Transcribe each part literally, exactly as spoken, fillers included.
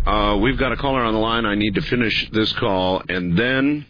uh, we've got a caller on the line. I need to finish this call, and then,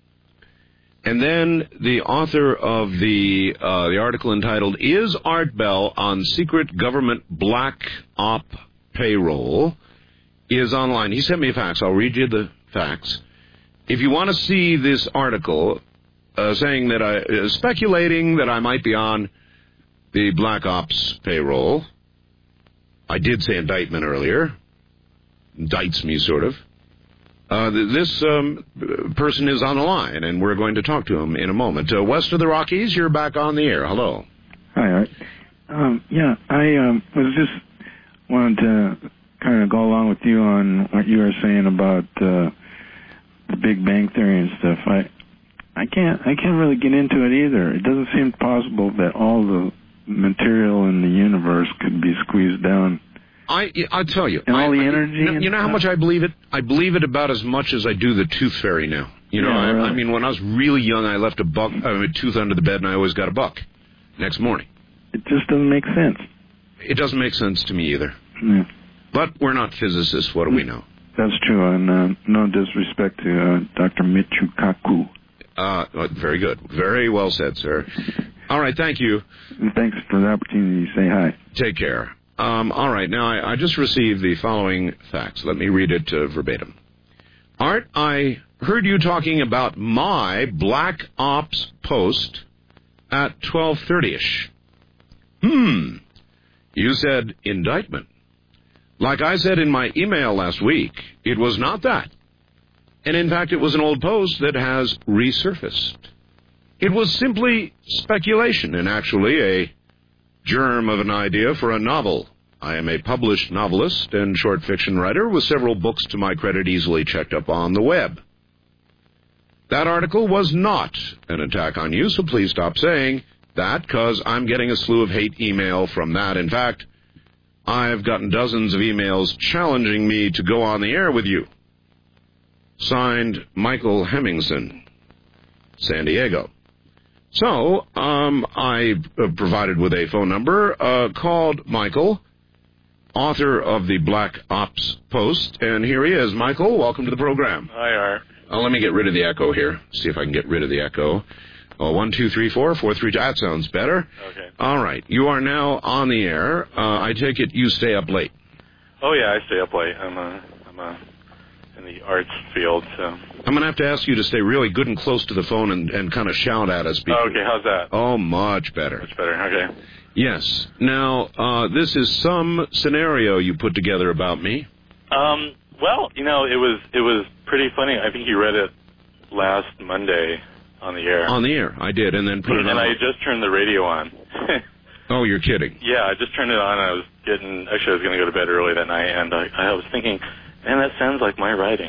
and then the author of the uh, the article entitled "Is Art Bell on Secret Government Black Op Payroll?" is online. He sent me a fax. I'll read you the fax. If you want to see this article uh, saying that I uh, speculating that I might be on the Black Ops payroll, I did say indictment earlier. Indicts me, sort of. Uh, this um, person is on the line, and we're going to talk to him in a moment. Uh, west of the Rockies, you're back on the air. Hello. Hi, Art. Um, yeah, I um, was just wanted to kind of go along with you on what you were saying about uh, the Big Bang Theory and stuff. I, I can't, I can't really get into it either. It doesn't seem possible that all the material in the universe could be squeezed down. I, I'll tell you. And I, all the I, energy. You know, and you know how much I believe it? I believe it about as much as I do the Tooth Fairy now. You know, yeah, I, really. I mean, when I was really young, I left a buck, I mean, a tooth under the bed, and I always got a buck next morning. It just doesn't make sense. It doesn't make sense to me either. Yeah. But we're not physicists. What do we know? That's true, and uh, no disrespect to uh, Doctor Michio Kaku. Uh, very good. Very well said, sir. All right, thank you. And thanks for the opportunity to say hi. Take care. Um, all right, now I, I just received the following fax. Let me read it uh, verbatim. Art, I heard you talking about my Black Ops post at twelve thirty-ish. Hmm. You said indictment. Like I said in my email last week, it was not that. And in fact, it was an old post that has resurfaced. It was simply speculation and actually a germ of an idea for a novel. I am a published novelist and short fiction writer with several books to my credit easily checked up on the web. That article was not an attack on you, so please stop saying that, because I'm getting a slew of hate email from that. In fact, I've gotten dozens of emails challenging me to go on the air with you. Signed, Michael Hemmingson, San Diego. So, um, I uh, provided with a phone number, uh, called Michael, author of the Black Ops Post, and here he is. Michael, welcome to the program. Hi, Art. Uh, let me get rid of the echo here, see if I can get rid of the echo. Oh, one, two, three, four, four, three, that sounds better. Okay. All right, you are now on the air. Uh, I take it you stay up late. Oh, yeah, I stay up late. I'm, uh, I'm uh, in the arts field, so... I'm going to have to ask you to stay really good and close to the phone and, and kind of shout at us. Oh, okay, how's that? Oh, much better. Much better, okay. Yes. Now, uh, this is some scenario you put together about me. Um, well, you know, it was it was pretty funny. I think you read it last Monday on the air. On the air, I did, and then put it and on. And I just turned the radio on. Oh, you're kidding. Yeah, I just turned it on, and I was getting... Actually, I was going to go to bed early that night, and I, I was thinking... Man, that sounds like my writing.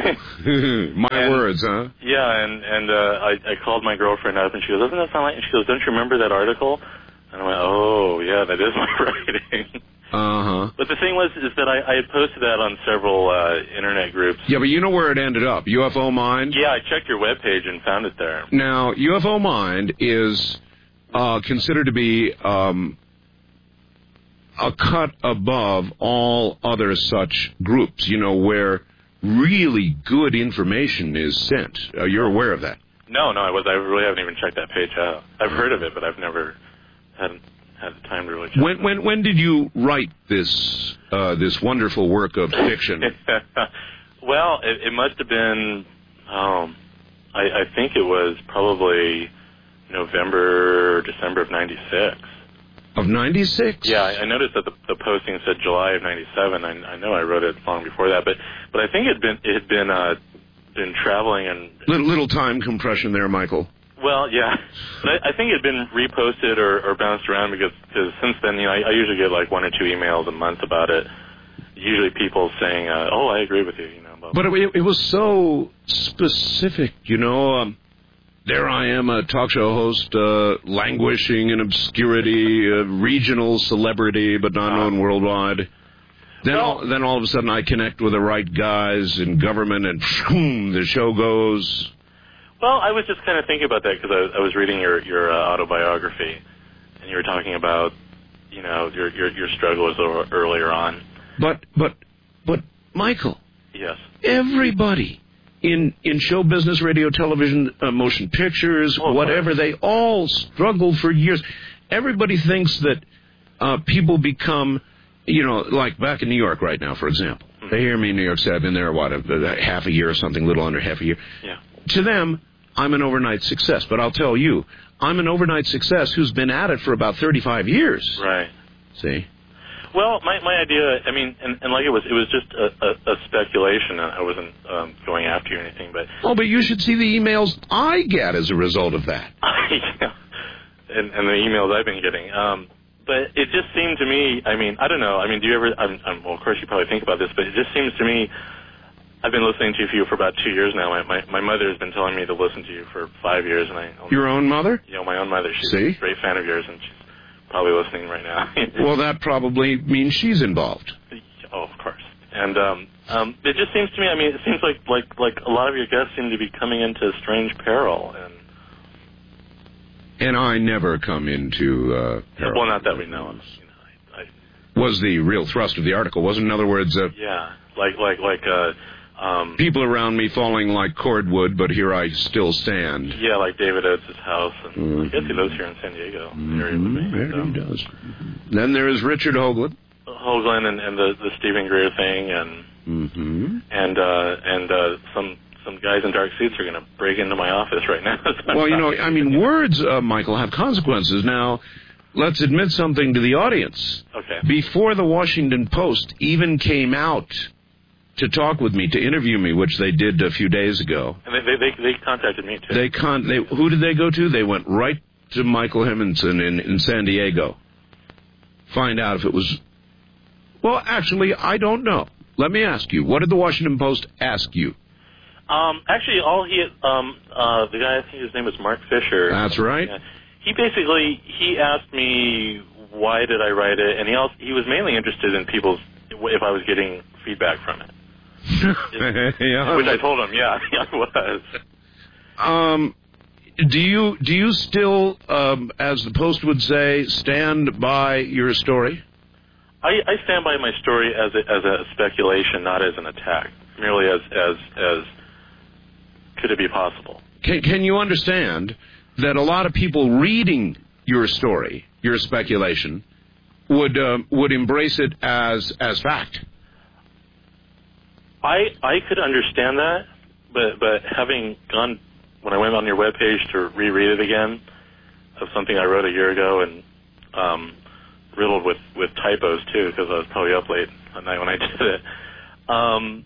my and, words, huh? Yeah, and, and uh, I, I called my girlfriend up, and she goes, doesn't that sound like... And she goes, don't you remember that article? And I went, oh, yeah, that is my writing. Uh-huh. But the thing was is that I, I had posted that on several uh, internet groups. Yeah, but you know where it ended up, U F O Mind? Yeah, I checked your webpage and found it there. Now, U F O Mind is uh, considered to be... Um, a cut above all other such groups, you know, where really good information is sent. Uh, you're aware of that? No, no, I was. I really haven't even checked that page out. I've heard of it, but I've never had had the time to really check. When when when did you write this uh, this wonderful work of fiction? Well, it, it must have been. Um, I, I think it was probably November or December of ninety-six. Of ninety-six? Yeah, I noticed that the, the posting said July of ninety-seven. I, I know I wrote it long before that, but but I think it had been it had been uh, been traveling and little, little time compression there, Michael. Well, yeah, but I, I think it had been reposted or, or bounced around because cause since then, you know, I, I usually get like one or two emails a month about it. Usually, people saying, uh, "Oh, I agree with you," you know. But, but it, it was so specific, you know. Um, There I am, a talk show host, uh, languishing in obscurity, a regional celebrity, but not known worldwide. Then, well, all, then all of a sudden I connect with the right guys in government, and boom, the show goes. Well, I was just kind of thinking about that because I, I was reading your your uh, autobiography, and you were talking about, you know, your your, your struggles earlier on. But but but Michael, Yes. Everybody in in show business, radio, television, uh, motion pictures, oh, whatever, they all struggled for years. Everybody thinks that uh, people become, you know, like back in New York right now, for example. Mm-hmm. They hear me in New York City. I've been there, what, a, a half a year or something, a little under half a year. Yeah. To them, I'm an overnight success. But I'll tell you, I'm an overnight success who's been at it for about thirty-five years. Right. See? Well, my my idea, I mean, and, and like it was, it was just a, a, a speculation. I wasn't um, going after you or anything, but. Oh, but you should see the emails I get as a result of that. yeah. And, and the emails I've been getting. Um, but it just seemed to me, I mean, I don't know. I mean, do you ever, I'm, I'm, well, of course you probably think about this, but it just seems to me, I've been listening to you for about two years now. My, my, my mother has been telling me to listen to you for five years. and I. Your own mother? You know, my own mother. She's See? a great fan of yours, and she's probably listening right now. Well, that probably means she's involved. Oh, of course. And um, um, it just seems to me, I mean, it seems like, like, like a lot of your guests seem to be coming into strange peril. And And I never come into uh, peril. Well, not that we know of. You know, I, I, was the real thrust of the article, wasn't it? In other words, uh, yeah, like like like uh, um, people around me falling like cordwood, but here I still stand. Yeah, like David Oates' house, and mm-hmm. I guess he lives here in San Diego Mm-hmm. area with me. There so. he does. Mm-hmm. Then there is Richard Hoagland. Hoagland and, and the the Stephen Greer thing, and mm-hmm. and uh, and uh, some. Some guys in dark suits are going to break into my office right now. Well, you know, I mean, words, uh, Michael, have consequences. Now, let's admit something to the audience. Okay. Before the Washington Post even came out to talk with me, to interview me, which they did a few days ago. And they they, they, they contacted me, too. They con- they, who did they go to? They went right to Michael Hemminson in, in San Diego. Find out if it was... Well, actually, I don't know. Let me ask you. What did the Washington Post ask you? Um, actually, all he, um, uh, the guy, I think his name was Mark Fisher. That's right. Uh, he basically, he asked me why did I write it, and he also, he was mainly interested in people's, if I was getting feedback from it. Yeah. Which I told him, yeah, I was. Um, do you, do you still, um, as the Post would say, stand by your story? I, I stand by my story as a, as a speculation, not as an attack, merely as, as, as, could it be possible? Can, can you understand that a lot of people reading your story, your speculation, would uh, would embrace it as as fact? I I could understand that, but but having gone when I went on your webpage to reread it again of something I wrote a year ago and um, riddled with, with typos too because I was probably up late at night when I did it. Um,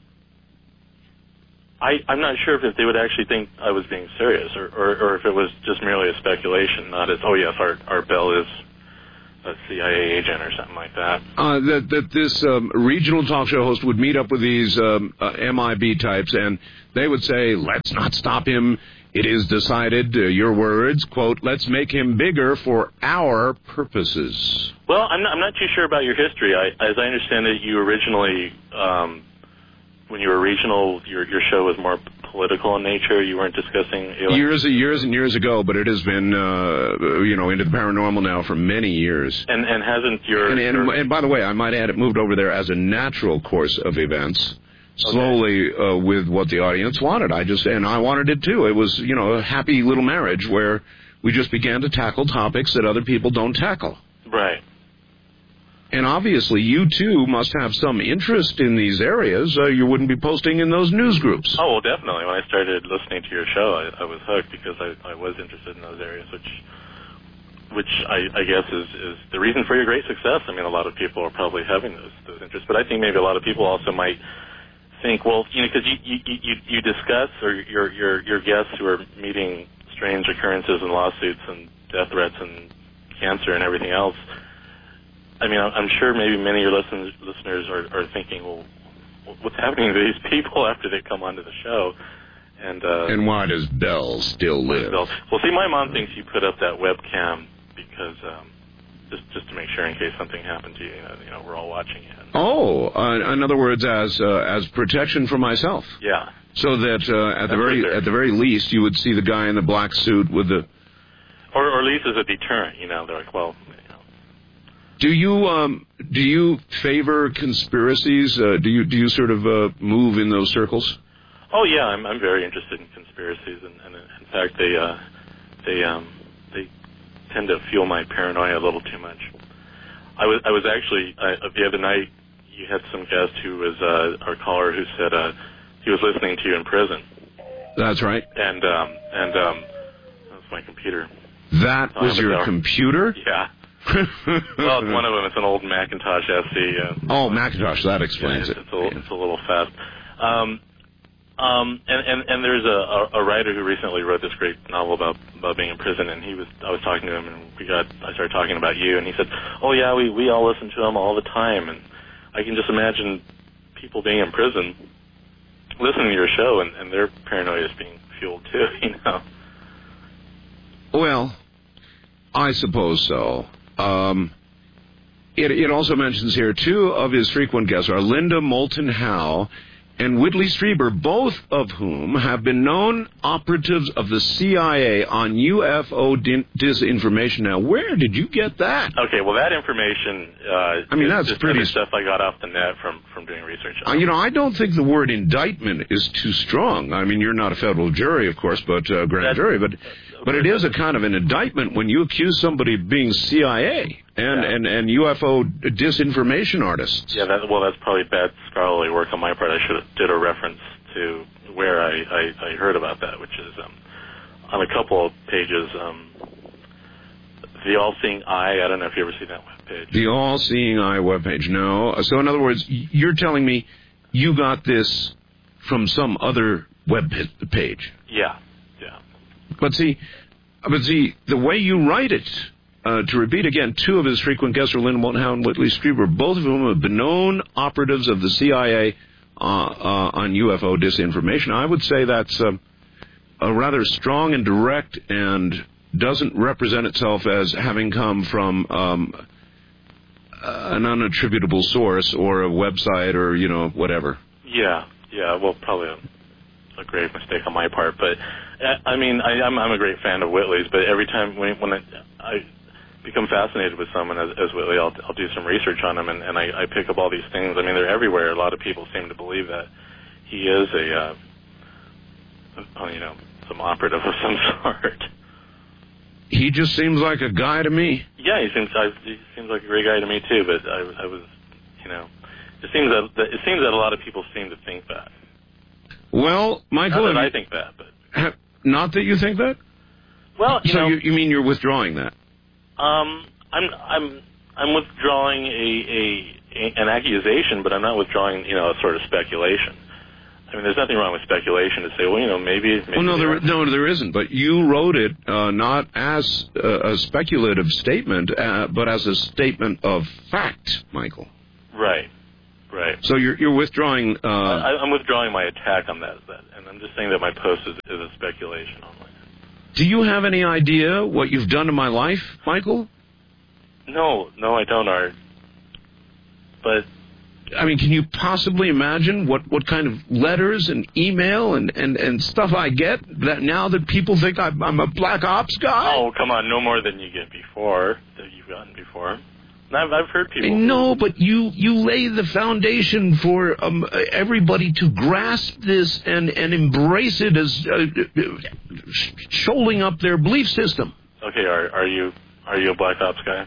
I, I'm not sure if they would actually think I was being serious or, or, or if it was just merely a speculation, not as, oh, yes, our, our Bell is a C I A agent or something like that. Uh, that, that this um, regional talk show host would meet up with these um, uh, M I B types, and they would say, let's not stop him. It is decided, uh, your words, quote, let's make him bigger for our purposes. Well, I'm not, I'm not too sure about your history. I, as I understand it, you originally... Um, when you were regional, your your show was more political in nature. You weren't discussing aliens. Years and years and years ago, but it has been, uh, you know, into the paranormal now for many years. And and hasn't your and, and, your... and by the way, I might add, it moved over there as a natural course of events, slowly okay. uh, with what the audience wanted. I just and I wanted it too. It was, you know, a happy little marriage where we just began to tackle topics that other people don't tackle. Right. And obviously, you, too, must have some interest in these areas. Uh, you wouldn't be posting in those news groups. Oh, well, definitely. When I started listening to your show, I, I was hooked because I, I was interested in those areas, which which I, I guess is, is the reason for your great success. I mean, a lot of people are probably having those, those interests. But I think maybe a lot of people also might think, well, you know, because you, you, you, you discuss, or your, your, your guests who are meeting strange occurrences and lawsuits and death threats and cancer and everything else, I mean, I'm sure maybe many of your listeners, listeners are, are thinking, well, what's happening to these people after they come onto the show? And uh, and why does Bell still live? Bell? Well, see, my mom thinks you put up that webcam because um, just just to make sure in case something happened to you, you know, you know we're all watching you. Oh, uh, in other words, as uh, as protection for myself. Yeah. So that uh, at That's the very at the very least, you would see the guy in the black suit with the. Or, or at least as a deterrent, you know, they're like, well. Do you um, do you favor conspiracies? Uh, do you do you sort of uh, move in those circles? Oh yeah, I'm I'm very interested in conspiracies, and, and in fact they uh, they um, they tend to fuel my paranoia a little too much. I was I was actually uh, the other night. You had some guest who was uh, our caller who said uh, he was listening to you in prison. That's right. And um, and um, that's my computer. That was your hour. computer? Yeah. Well, one of them is an old Macintosh S C. Uh, oh, Macintosh. That explains yeah, it's, it. It's a, little, it's a little fast. Um, um, and, and, and there's a, a writer who recently wrote this great novel about, about being in prison, and he was I was talking to him, and we got I started talking about you, and he said, "Oh yeah, we we all listen to him all the time," and I can just imagine people being in prison listening to your show, and, and their paranoia is being fueled too. You know. Well, I suppose so. Um, it, it also mentions here two of his frequent guests are Linda Moulton Howe and Whitley Strieber, both of whom have been known operatives of the C I A on U F O din- disinformation. Now, where did you get that? Okay, well, that information uh, I mean, is that's just pretty other stuff I got off the net from, from doing research on. Uh, you know, I don't think the word indictment is too strong. I mean, you're not a federal jury, of course, but uh, grand That's, jury, but but it is a kind of an indictment when you accuse somebody of being C I A and, yeah. and, and U F O disinformation artists. Yeah, that, well, that's probably bad scholarly work on my part. I should have did a reference to where I, I, I heard about that, which is um, on a couple of pages. Um, the All-Seeing Eye, I don't know if you ever seen that webpage. The All-Seeing Eye webpage, no. So in other words, you're telling me you got this from some other web page. Yeah, yeah. But see, but see, the way you write it, uh, to repeat again, two of his frequent guests are Linda Moulton Howe and Whitley Strieber, both of whom have been known operatives of the C I A uh, uh, on U F O disinformation. I would say that's uh, a rather strong and direct and doesn't represent itself as having come from um, an unattributable source or a website or, you know, whatever. Yeah, yeah, well, probably a, a grave mistake on my part, but I mean, I, I'm, I'm a great fan of Whitley's, but every time when, when I, I become fascinated with someone as, as Whitley, I'll, I'll do some research on him, and, and I, I pick up all these things. I mean, they're everywhere. A lot of people seem to believe that he is a, uh, a you know, some operative of some sort. He just seems like a guy to me. Yeah, he seems I, he seems like a great guy to me too. But I, I was, you know, it seems that, that it seems that a lot of people seem to think that. Well, Michael, not that I think that, but ha, not that you think that. Well, you so know, you, you mean you're withdrawing that? Um, I'm I'm I'm withdrawing a, a, a an accusation, but I'm not withdrawing, you know, a sort of speculation. I mean, there's nothing wrong with speculation to say, well, you know, maybe. maybe well, no, there, are. no, there isn't. But you wrote it uh, not as uh, a speculative statement, uh, but as a statement of fact, Michael. Right, right. So you're you're withdrawing. Uh, I, I'm withdrawing my attack on that, that, and I'm just saying that my post is, is a speculation only. Do you have any idea what you've done to my life, Michael? No, no, I don't, Art. But. I mean, can you possibly imagine what, what kind of letters and email and, and, and stuff I get that now that people think I'm, I'm a black ops guy? Oh, come on, no more than you get before, that you've gotten before. And I've, I've heard people... No, but you, you lay the foundation for um, everybody to grasp this and, and embrace it as uh, shoaling up their belief system. Okay, are, are you are you a black ops guy?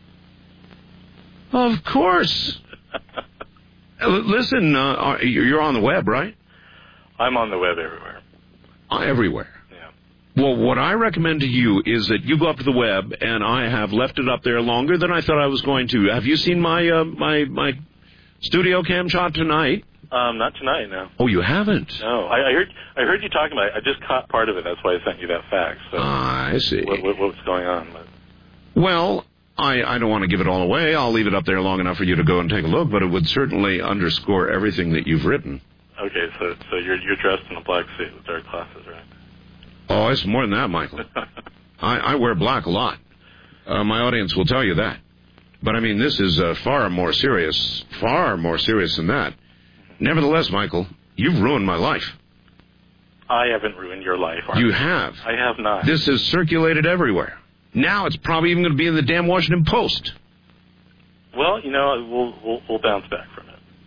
Of course. Listen, uh, you're on the web, right? I'm on the web everywhere. Uh, everywhere. Yeah. Well, what I recommend to you is that you go up to the web, and I have left it up there longer than I thought I was going to. Have you seen my uh, my my studio cam shot tonight? Um, not tonight, no. Oh, you haven't? No, I, I heard I heard you talking about it. I just caught part of it. That's why I sent you that fax. So ah, I see. What, what, what's going on? But. Well. I, I don't want to give it all away. I'll leave it up there long enough for you to go and take a look, but it would certainly underscore everything that you've written. Okay, so so you're you're dressed in a black suit with dark glasses, right? Oh, it's more than that, Michael. I, I wear black a lot. Uh, my audience will tell you that. But, I mean, this is uh, far more serious, far more serious than that. Nevertheless, Michael, you've ruined my life. I haven't ruined your life, Arthur. You have. I have not. This has circulated everywhere. Now it's probably even going to be in the damn Washington Post. Well, you know, we'll we'll, we'll bounce back from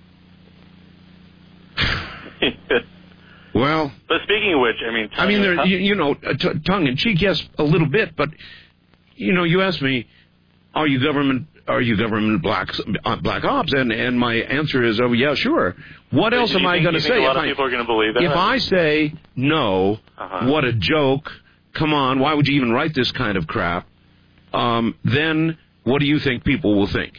it. Well, but speaking of which, I mean, I mean, there, you, you know, t- tongue in cheek, yes, a little bit, but you know, you asked me, are you government? Are you government black uh, black ops? And and my answer is, oh yeah, sure. What so else am I going to say? A lot if of I, people are going to believe that. If I say no, uh-huh. what a joke! Come on, why would you even write this kind of crap? Um, then what do you think people will think?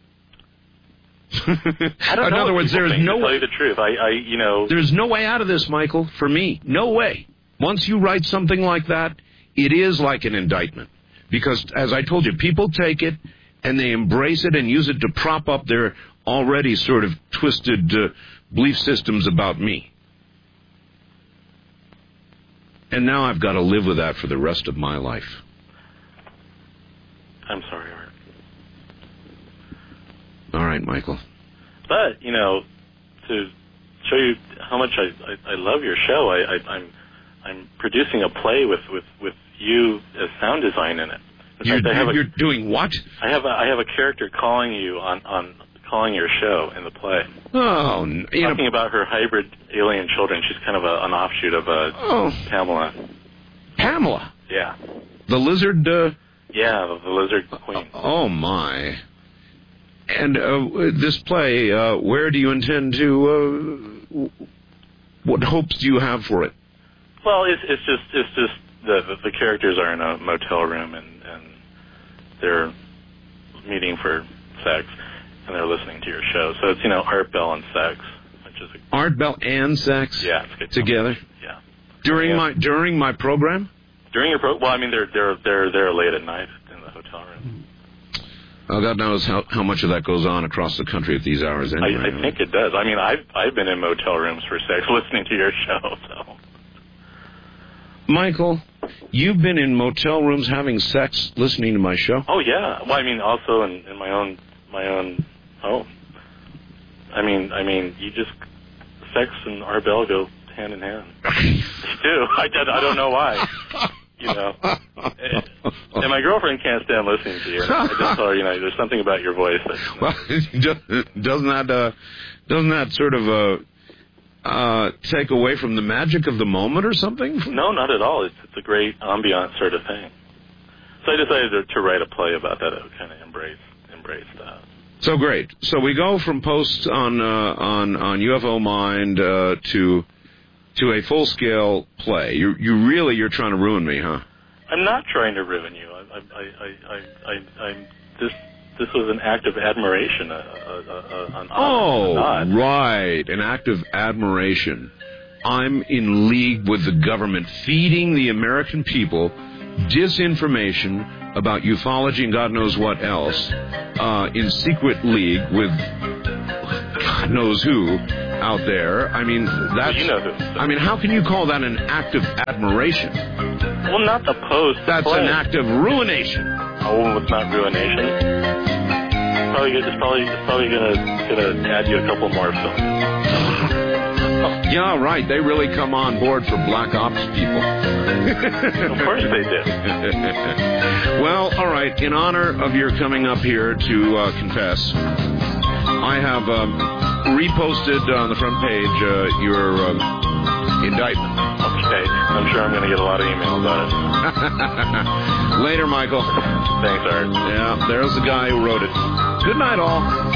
I don't In know other words, there is think, no to tell way. you the truth. I, I, you know, there's no way out of this, Michael. For me, no way. Once you write something like that, it is like an indictment, because, as I told you, people take it and they embrace it and use it to prop up their already sort of twisted uh, belief systems about me. And now I've got to live with that for the rest of my life. I'm sorry, Art. All right, Michael. But, you know, to show you how much I, I, I love your show, I, I, I'm I'm producing a play with, with, with you as sound design in it. In You're, fact, I have you're a, doing what? I have a, I have a character calling you on, on calling your show in the play. Oh, you talking know, about her hybrid alien children. She's kind of a, an offshoot of uh, oh, Pamela. Pamela. Yeah. The lizard. Uh, yeah, the, the lizard queen. Oh my. And uh, this play, uh, where do you intend to? Uh, what hopes do you have for it? Well, it's it's just it's just the the, the characters are in a motel room and, and they're meeting for sex and they're listening to your show. So it's, you know, Art Bell and sex, which is a, Art Bell and sex. Yeah, it's good together. Yeah. During yeah. my during my program. During your pro, well, I mean, they're they're they're there late at night in the hotel room. Oh, God knows how, how much of that goes on across the country at these hours anyway. I, I think it does. I mean, I've, I've been in motel rooms for sex listening to your show, so. Michael, you've been in motel rooms having sex listening to my show? Oh, yeah. Well, I mean, also in, in my own, my own home. I mean, I mean, you just, sex and Art Bell go hand in hand. They do. I, I don't know why. You know, and my girlfriend can't stand listening to you. And I just told her, you know, there's something about your voice that. You know, well, doesn't that uh, doesn't that sort of uh, uh, take away from the magic of the moment or something? No, not at all. It's it's a great ambient sort of thing. So I decided to, to write a play about that. I would kind of embrace embrace that. So great. So we go from posts on uh, on on U F O Mind uh, to. to a full-scale play. You you really, you're trying to ruin me, huh? I'm not trying to ruin you. I, I, I, I, I, I this, this was an act of admiration. A, a, a, an oh, nod. Right, an act of admiration. I'm in league with the government, feeding the American people disinformation about ufology and God knows what else, uh, in secret league with God knows who out there. I mean, that's... Well, you know who. I mean, how can you call that an act of admiration? Well, not the post. That's play. an act of ruination. Oh, it's not ruination. It's probably, it's probably, it's probably gonna, gonna add you a couple more films. Yeah, right. They really come on board for Black Ops people. Of course they did. Well, all right. In honor of your coming up here to uh, confess, I have um, reposted on the front page uh, your uh, indictment. Okay. I'm sure I'm going to get a lot of emails on it. Later, Michael. Thanks, Art. Yeah, there's the guy who wrote it. Good night, all.